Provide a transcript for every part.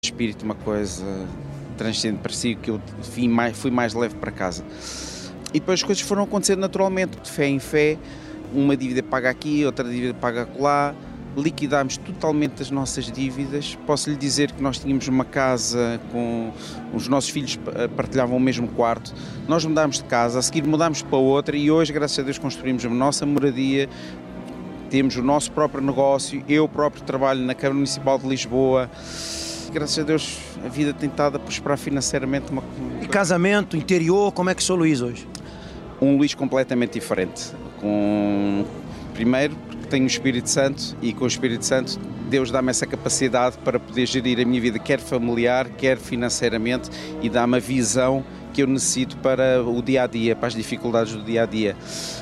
Espírito, uma coisa transcendente para si, que eu fui mais leve para casa. E depois as coisas foram acontecendo naturalmente, de fé em fé, uma dívida paga aqui, outra dívida paga acolá, liquidámos totalmente as nossas dívidas. Posso lhe dizer que nós tínhamos uma casa com os nossos filhos, partilhavam o mesmo quarto, nós mudámos de casa, a seguir mudámos para outra e hoje, graças a Deus, construímos a nossa moradia, temos o nosso próprio negócio, eu próprio trabalho na Câmara Municipal de Lisboa. Graças a Deus a vida tem estado a prosperar financeiramente. E casamento, interior, como é que sou Luís hoje? Um Luís completamente diferente. Primeiro, porque tenho o Espírito Santo e com o Espírito Santo Deus dá-me essa capacidade para poder gerir a minha vida, quer familiar, quer financeiramente, e dá-me a visão que eu necessito para o dia-a-dia, para as dificuldades do dia-a-dia.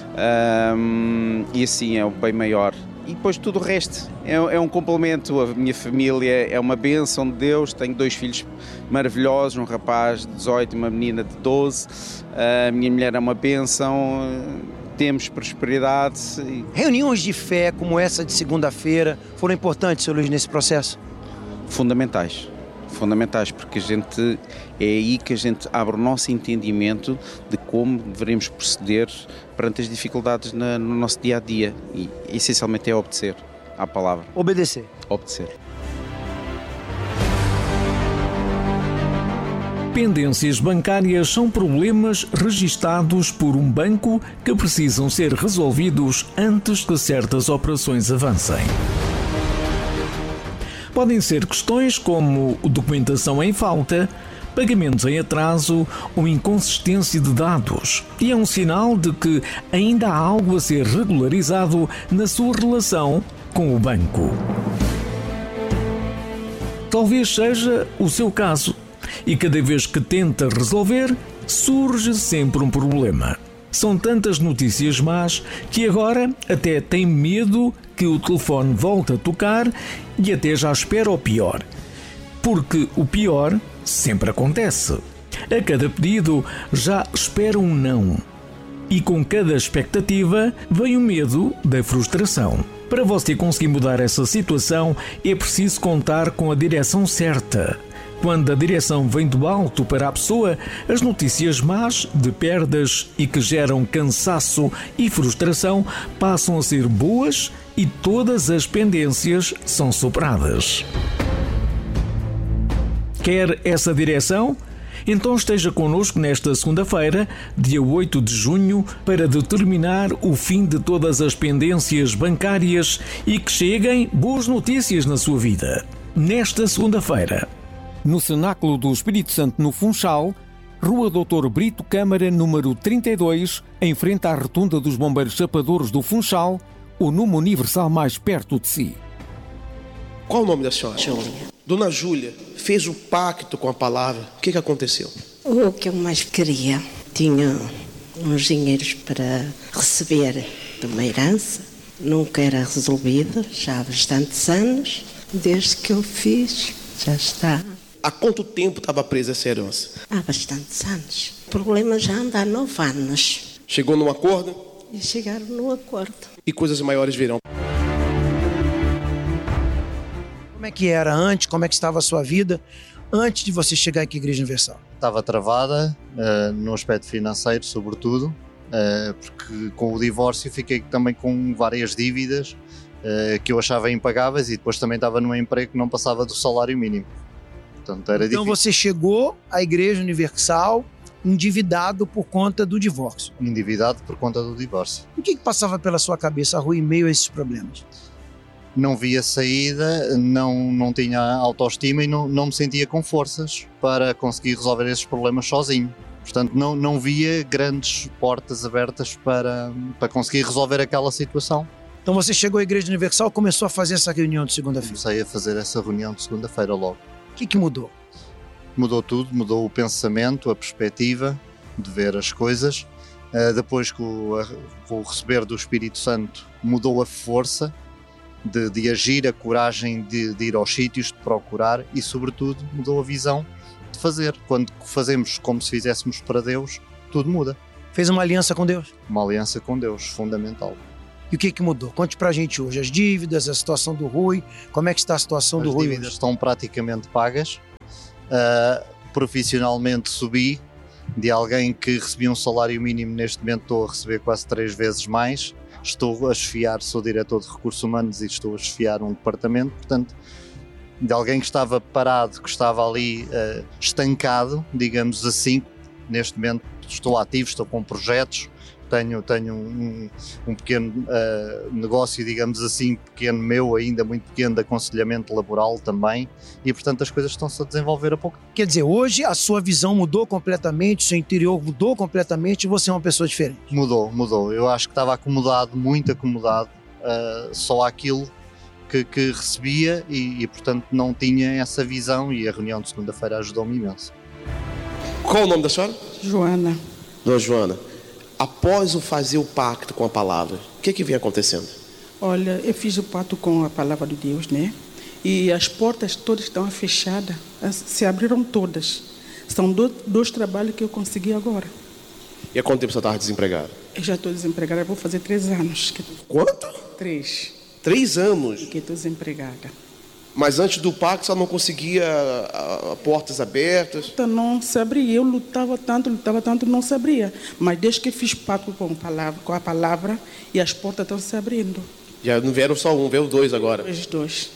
E assim é o bem maior. E depois tudo o resto é um complemento. A minha família é uma bênção de Deus. Tenho 2 filhos maravilhosos, um rapaz de 18 e uma menina de 12. A minha mulher é uma bênção. Temos prosperidade. Reuniões de fé como essa de segunda-feira foram importantes, Sr. Luís, nesse processo? Fundamentais, porque é aí que a gente abre o nosso entendimento de como devemos proceder perante as dificuldades no nosso dia-a-dia, e essencialmente é obedecer à palavra. Obedecer. Pendências bancárias são problemas registados por um banco que precisam ser resolvidos antes que certas operações avancem. Podem ser questões como documentação em falta, pagamentos em atraso ou inconsistência de dados, e é um sinal de que ainda há algo a ser regularizado na sua relação com o banco. Talvez seja o seu caso, e cada vez que tenta resolver, surge sempre um problema. São tantas notícias más que agora até tem medo que o telefone volte a tocar e até já espera o pior. Porque o pior sempre acontece. A cada pedido já espera um não. E com cada expectativa vem o medo da frustração. Para você conseguir mudar essa situação é preciso contar com a direção certa. Quando a direção vem do alto para a pessoa, as notícias más de perdas e que geram cansaço e frustração passam a ser boas e todas as pendências são superadas. Quer essa direção? Então esteja connosco nesta segunda-feira, dia 8 de junho, para determinar o fim de todas as pendências bancárias e que cheguem boas notícias na sua vida. Nesta segunda-feira, no Cenáculo do Espírito Santo, no Funchal, Rua Doutor Brito Câmara, número 32, em frente à Rotunda dos Bombeiros Chapadores do Funchal, o número universal mais perto de si. Qual o nome da senhora? Júlia. Dona Júlia fez um pacto com a palavra. O que aconteceu? O que eu mais queria, tinha uns dinheiros para receber de uma herança, nunca era resolvido, já há bastantes anos, desde que eu fiz, já está. Há quanto tempo estava presa essa herança? Há bastantes anos. O problema já anda há 9 anos. Chegou num acordo? E chegaram no acordo. E coisas maiores virão. Como é que era antes? Como é que estava a sua vida antes de você chegar aqui à Igreja Universal? Estava travada no aspecto financeiro, sobretudo, porque com o divórcio fiquei também com várias dívidas que eu achava impagáveis e depois também estava num emprego que não passava do salário mínimo. Portanto, era então difícil. Você chegou à Igreja Universal endividado por conta do divórcio. Endividado por conta do divórcio. O que passava pela sua cabeça, Rui, em meio a esses problemas? Não via saída, não tinha autoestima e não me sentia com forças para conseguir resolver esses problemas sozinho. Portanto, não via grandes portas abertas para conseguir resolver aquela situação. Então você chegou à Igreja Universal e começou a fazer essa reunião de segunda-feira? Comecei a fazer essa reunião de segunda-feira logo. O que mudou? Mudou tudo, mudou o pensamento, a perspectiva de ver as coisas. Depois que o receber do Espírito Santo mudou a força de agir, a coragem de ir aos sítios, de procurar e, sobretudo, mudou a visão de fazer. Quando fazemos como se fizéssemos para Deus, tudo muda. Fez uma aliança com Deus? Uma aliança com Deus, fundamental. E o que mudou? Conte pra gente hoje. As dívidas, a situação do Rui, como é que está a situação do Rui hoje? As dívidas estão praticamente pagas. Profissionalmente subi, de alguém que recebia um salário mínimo, neste momento estou a receber quase 3 vezes mais. Estou a chefiar, sou diretor de recursos humanos e estou a chefiar um departamento, portanto, de alguém que estava parado, que estava ali estancado, digamos assim. Neste momento estou ativo, estou com projetos, tenho um pequeno negócio, digamos assim, pequeno meu ainda, muito pequeno, de aconselhamento laboral também, e portanto as coisas estão-se a desenvolver a pouco. Quer dizer, hoje a sua visão mudou completamente, o seu interior mudou completamente e você é uma pessoa diferente. Mudou. Eu acho que estava acomodado, muito acomodado, só àquilo que recebia e portanto não tinha essa visão, e a reunião de segunda-feira ajudou-me imenso. Qual o nome da senhora? Joana. Dona Joana, após o fazer o pacto com a palavra, o que vem acontecendo? Olha, eu fiz o pacto com a palavra de Deus, né? E as portas todas estão fechadas, se abriram todas. São dois trabalhos que eu consegui agora. E há quanto tempo você estava desempregada? Eu já estou desempregada, vou fazer 3 anos. Quanto? 3. 3 anos? Que estou desempregada. Mas antes do pacto você não conseguia portas abertas? Não se abria, eu lutava tanto, não se abria. Mas desde que fiz pacto com a palavra e as portas estão se abrindo. Já não vieram só um, veio 2 agora. Os 2.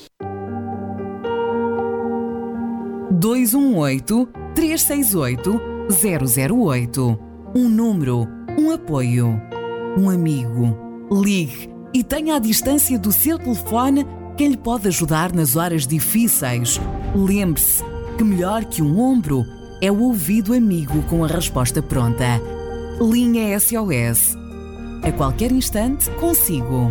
218-368-008. Um número, um apoio, um amigo. Ligue e tenha à distância do seu telefone quem lhe pode ajudar nas horas difíceis. Lembre-se que melhor que um ombro é o ouvido amigo com a resposta pronta. Linha SOS. A qualquer instante, consigo.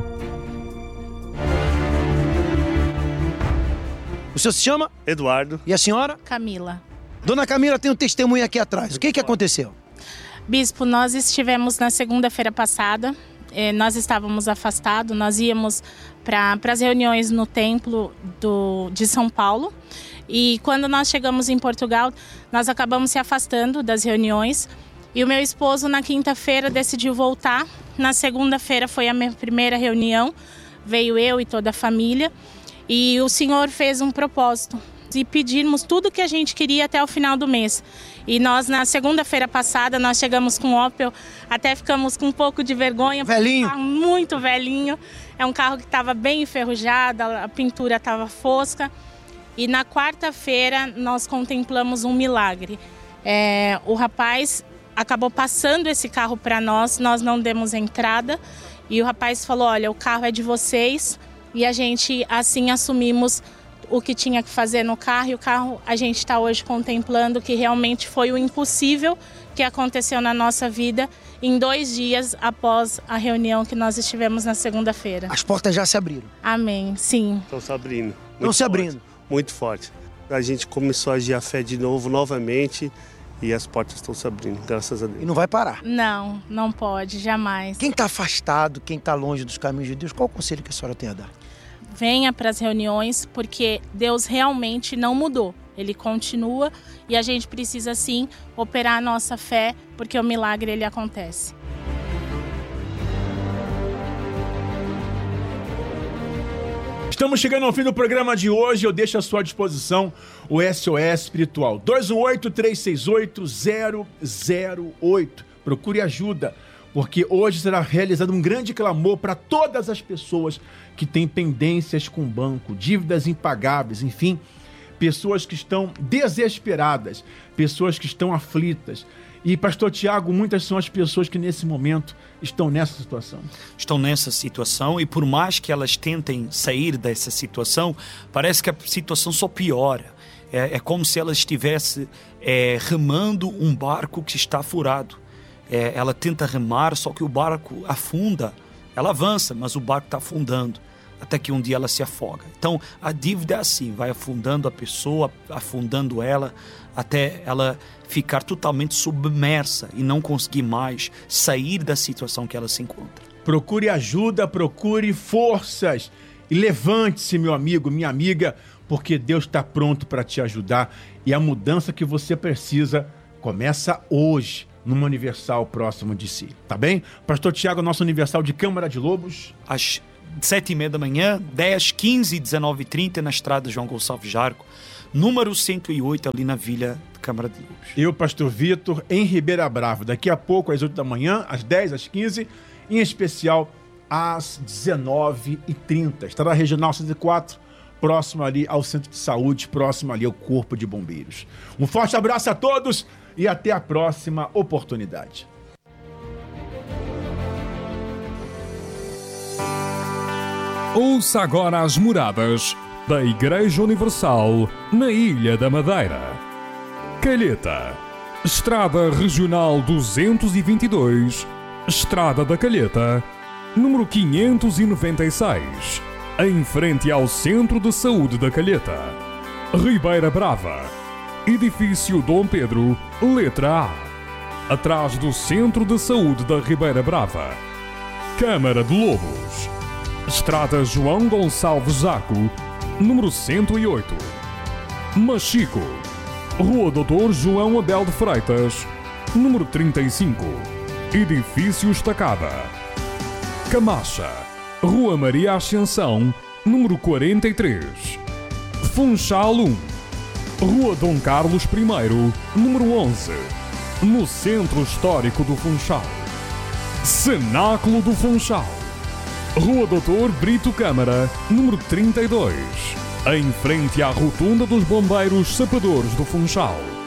O senhor se chama? Eduardo. E a senhora? Camila. Dona Camila tem um testemunho aqui atrás. O que aconteceu? Bispo, nós estivemos na segunda-feira passada. Nós estávamos afastados, nós íamos para as reuniões no templo de São Paulo. E quando nós chegamos em Portugal, nós acabamos se afastando das reuniões. E o meu esposo, na quinta-feira, decidiu voltar. Na segunda-feira foi a minha primeira reunião. Veio eu e toda a família. E o Senhor fez um propósito de pedirmos tudo que a gente queria até o final do mês. E nós, na segunda-feira passada, nós chegamos com o Opel, até ficamos com um pouco de vergonha. Velhinho. Um carro muito velhinho. É um carro que estava bem enferrujado, a pintura estava fosca. E na quarta-feira nós contemplamos um milagre. O rapaz acabou passando esse carro para nós não demos entrada. E o rapaz falou, olha, o carro é de vocês. E a gente assim assumimos o que tinha que fazer no carro. E o carro a gente está hoje contemplando que realmente foi o impossível que aconteceu na nossa vida em 2 dias após a reunião que nós estivemos na segunda-feira. As portas já se abriram. Amém, sim. Estão se abrindo. Estão se abrindo. Muito forte. A gente começou a agir a fé de novo, novamente, e as portas estão se abrindo, graças a Deus. E não vai parar. Não, não pode, jamais. Quem está afastado, quem está longe dos caminhos de Deus, qual o conselho que a senhora tem a dar? Venha para as reuniões, porque Deus realmente não mudou. Ele continua e a gente precisa, sim, operar a nossa fé, porque o milagre, ele acontece. Estamos chegando ao fim do programa de hoje. Eu deixo à sua disposição o SOS Espiritual. 218-368-008. Procure ajuda, porque hoje será realizado um grande clamor para todas as pessoas que têm pendências com o banco, dívidas impagáveis, enfim, pessoas que estão desesperadas, pessoas que estão aflitas. E, pastor Tiago, muitas são as pessoas que nesse momento estão nessa situação. Estão nessa situação e por mais que elas tentem sair dessa situação, parece que a situação só piora. É como se ela estivesse remando um barco que está furado. Ela tenta remar, só que o barco afunda. Ela avança, mas o barco está afundando, até que um dia ela se afoga. Então, a dívida é assim, vai afundando a pessoa, afundando ela, até ela ficar totalmente submersa e não conseguir mais sair da situação que ela se encontra. Procure ajuda, procure forças e levante-se, meu amigo, minha amiga, porque Deus está pronto para te ajudar e a mudança que você precisa começa hoje, numa Universal próximo de si, tá bem? Pastor Tiago, nosso Universal de Câmara de Lobos. Às 7h30 da manhã, 10, 15 e 19h30 na estrada João Gonçalves Jarco. número 108, ali na Vila de Câmara de Lobos. Eu, Pastor Vitor, em Ribeira Brava, daqui a pouco, às 8 da manhã, às 10, às 15, em especial às 19h30. Estará na Regional 104, próximo ali ao Centro de Saúde, próximo ali ao Corpo de Bombeiros. Um forte abraço a todos e até a próxima oportunidade. Ouça agora as moradas da Igreja Universal na Ilha da Madeira. Calheta, Estrada Regional 222, Estrada da Calheta, número 596, em frente ao Centro de Saúde da Calheta. Ribeira Brava, Edifício Dom Pedro, letra A, atrás do Centro de Saúde da Ribeira Brava. Câmara de Lobos, Estrada João Gonçalves Zaco, número 108. Machico, Rua Doutor João Abel de Freitas, número 35, Edifício Estacada. Camacha, Rua Maria Ascensão, número 43. Funchal 1, Rua Dom Carlos I, número 11, no Centro Histórico do Funchal. Cenáculo do Funchal, Rua Doutor Brito Câmara, número 32, em frente à Rotunda dos Bombeiros Sapadores do Funchal.